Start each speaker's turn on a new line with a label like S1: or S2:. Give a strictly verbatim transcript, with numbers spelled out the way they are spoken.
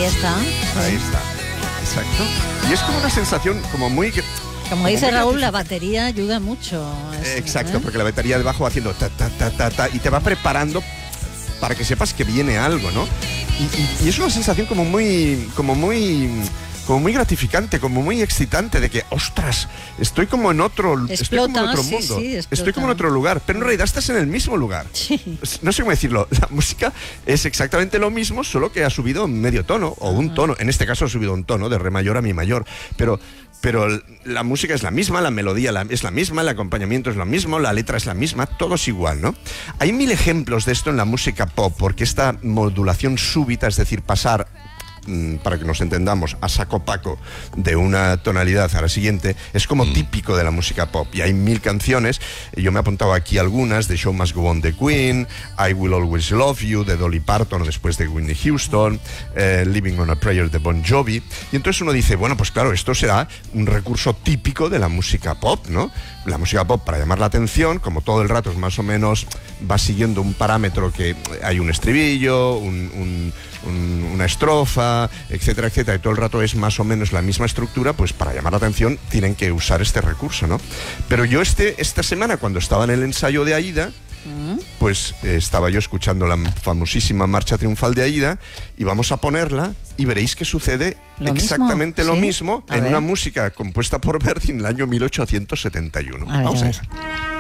S1: está.
S2: Ahí está. Exacto. Y es como una sensación como muy...
S1: Como, como dice Raúl, la batería ayuda mucho.
S2: Eso, exacto, ¿eh? Porque la batería debajo va haciendo ta, ta, ta, ta, ta, y te va preparando para que sepas que viene algo, ¿no? Y, y, y es una sensación como muy... como muy... como muy gratificante, como muy excitante, de que, ostras, estoy como en otro,
S1: explota,
S2: estoy como en otro
S1: sí,
S2: mundo,
S1: sí,
S2: estoy como en otro lugar, pero en realidad estás en el mismo lugar.
S1: Sí.
S2: No sé cómo decirlo, la música es exactamente lo mismo, solo que ha subido medio tono, o un tono, en este caso ha subido un tono, de re mayor a mi mayor, pero... Pero la música es la misma, la melodía es la misma, el acompañamiento es lo mismo, la letra es la misma, todo es igual, ¿no? Hay mil ejemplos de esto en la música pop, porque esta modulación súbita, es decir, pasar, para que nos entendamos, a saco paco de una tonalidad a la siguiente, es como típico de la música pop. Y hay mil canciones, yo me he apuntado aquí algunas, The Show Must Go On de Queen, I Will Always Love You de Dolly Parton después de Whitney Houston, eh, Living on a Prayer de Bon Jovi. Y entonces uno dice, bueno, pues claro, esto será un recurso típico de la música pop, ¿no? La música pop, para llamar la atención, como todo el rato es más o menos, va siguiendo un parámetro, que hay un estribillo, un, un, un, una estrofa, etcétera, etcétera, y todo el rato es más o menos la misma estructura, pues para llamar la atención tienen que usar este recurso, ¿no? Pero yo este, esta semana, cuando estaba en el ensayo de Aida, pues eh, estaba yo escuchando la famosísima Marcha Triunfal de Aida, y vamos a ponerla y veréis que sucede
S1: ¿Lo
S2: exactamente
S1: mismo?
S2: lo
S1: ¿Sí?
S2: mismo
S1: A
S2: en
S1: ver.
S2: una música compuesta por Verdi en el año mil ochocientos setenta y uno.
S1: A ver,
S2: Vamos
S1: a
S2: a
S1: ver.
S2: ver.